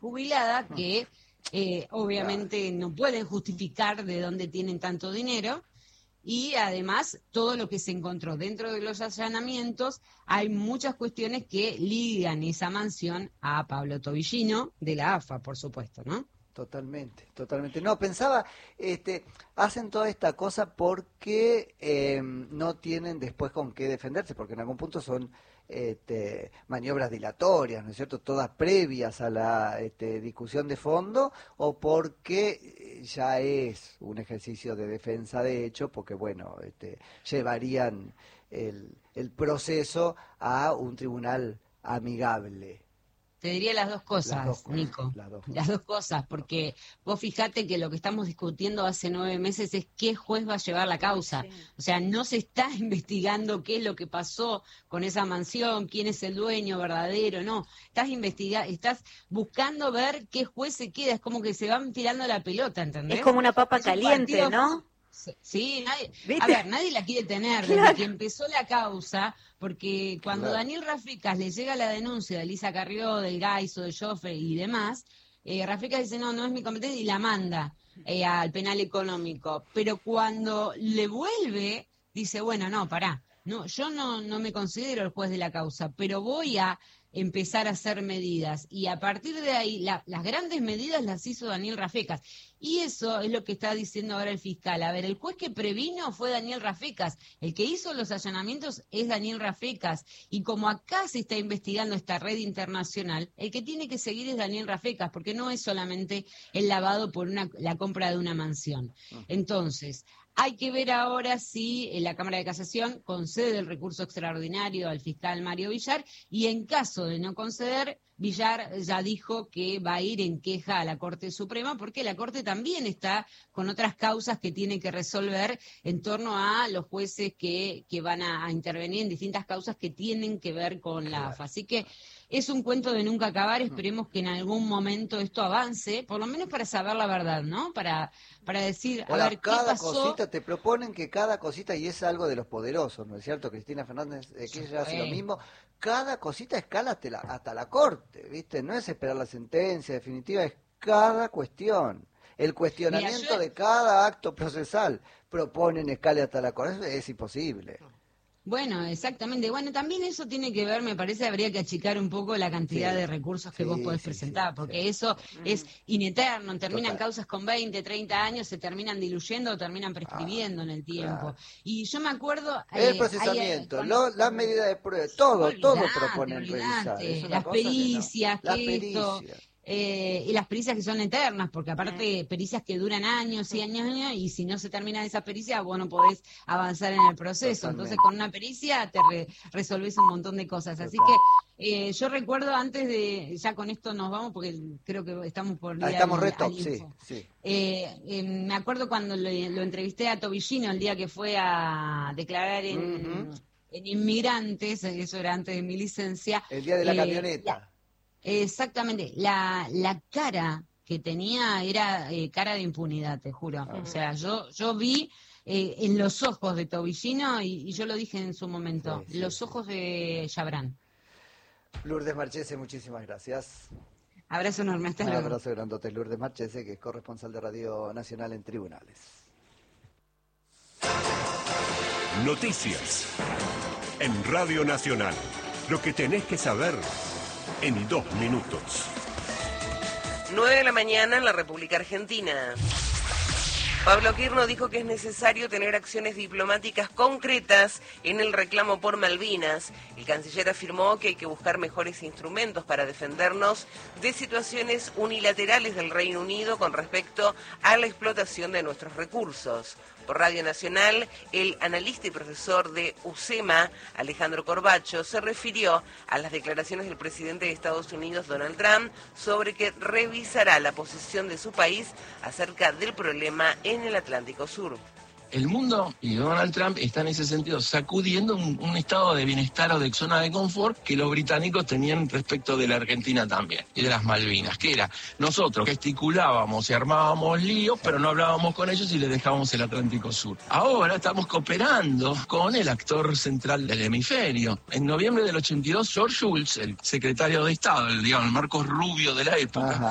jubilada que obviamente no pueden justificar de dónde tienen tanto dinero. Y además, todo lo que se encontró dentro de los allanamientos, hay muchas cuestiones que ligan esa mansión a Pablo Tobillino, de la AFA, por supuesto, ¿no? Totalmente, totalmente. No, pensaba, hacen toda esta cosa porque no tienen después con qué defenderse, porque en algún punto son maniobras dilatorias, ¿no es cierto?, todas previas a la discusión de fondo, o porque ya es un ejercicio de defensa de hecho, porque bueno, llevarían el proceso a un tribunal amigable. Te diría las dos cosas, Nico. Las dos cosas, porque vos fijate que lo que estamos discutiendo hace 9 meses es qué juez va a llevar la causa. Sí. O sea, no se está investigando qué es lo que pasó con esa mansión, quién es el dueño verdadero, no. Estás buscando ver qué juez se queda, es como que se van tirando la pelota, ¿entendés? Es como una papa caliente, ¿no? Sí, nadie la quiere tener desde que empezó la causa, porque cuando Daniel Rafecas le llega la denuncia de Elisa Carrió, del Gaiso, de Joffre y demás, Rafecas dice no es mi competencia y la manda al penal económico, pero cuando le vuelve, dice bueno, no, pará, yo no me considero el juez de la causa, pero voy a empezar a hacer medidas, y a partir de ahí las grandes medidas las hizo Daniel Rafecas, y eso es lo que está diciendo ahora el fiscal. A ver, el juez que previno fue Daniel Rafecas, el que hizo los allanamientos es Daniel Rafecas, y como acá se está investigando esta red internacional, el que tiene que seguir es Daniel Rafecas, porque no es solamente el lavado por la compra de una mansión. Entonces, hay que ver ahora si la Cámara de Casación concede el recurso extraordinario al fiscal Mario Villar, y en caso de no conceder, Villar ya dijo que va a ir en queja a la Corte Suprema, porque la Corte también está con otras causas que tiene que resolver en torno a los jueces que van a intervenir en distintas causas que tienen que ver con la AFA. Así que es un cuento de nunca acabar, esperemos que en algún momento esto avance, por lo menos para saber la verdad, ¿no? Para decir, a ver, ¿qué pasó? Cada cosita, te proponen que cada cosita, y es algo de los poderosos, ¿no es cierto? Cristina Fernández, que ella hace lo mismo, cada cosita escala hasta la Corte, ¿viste? No es esperar la sentencia definitiva, es cada cuestión. El cuestionamiento de cada acto procesal proponen escala hasta la Corte, es imposible. Bueno, exactamente. Bueno, también eso tiene que ver, me parece, habría que achicar un poco la cantidad de recursos que vos podés presentar, porque eso es ineterno, terminan causas con 20, 30 años, se terminan diluyendo o terminan prescribiendo en el tiempo. Y yo me acuerdo... el procesamiento, las medidas de prueba, todo proponen revisar. Las pericias, y las pericias que son eternas, porque aparte pericias que duran años y años, y si no se termina esa pericia, vos no podés avanzar en el proceso. Entonces con una pericia te resolvés un montón de cosas. Así que yo recuerdo antes de, ya con esto nos vamos, porque creo que estamos por día. Estamos reto, sí. Me acuerdo cuando lo entrevisté a Tobillino el día que fue a declarar en Inmigrantes, eso era antes de mi licencia. El día de la camioneta. Exactamente, la cara que tenía era cara de impunidad, te juro. O sea, yo vi en los ojos de Tobillino, y yo lo dije en su momento, los ojos de Chabrán. Lourdes Marchese, muchísimas gracias. Abrazo enorme, hasta luego. Un abrazo grandote, Lourdes Marchese, que es corresponsal de Radio Nacional en Tribunales. Noticias en Radio Nacional. Lo que tenés que saber en 2 minutos. 9 de la mañana en la República Argentina. Pablo Quirno dijo que es necesario tener acciones diplomáticas concretas en el reclamo por Malvinas. El canciller afirmó que hay que buscar mejores instrumentos para defendernos de situaciones unilaterales del Reino Unido con respecto a la explotación de nuestros recursos. Por Radio Nacional, el analista y profesor de UCEMA, Alejandro Corbacho, se refirió a las declaraciones del presidente de Estados Unidos, Donald Trump, sobre que revisará la posición de su país acerca del problema en el Atlántico Sur. El mundo y Donald Trump está en ese sentido sacudiendo un estado de bienestar o de zona de confort que los británicos tenían respecto de la Argentina también y de las Malvinas, que era nosotros gesticulábamos y armábamos líos, pero no hablábamos con ellos y les dejábamos el Atlántico Sur. Ahora estamos cooperando con el actor central del hemisferio. En noviembre del 82, George Shultz, el secretario de Estado, el Marcos Rubio de la época,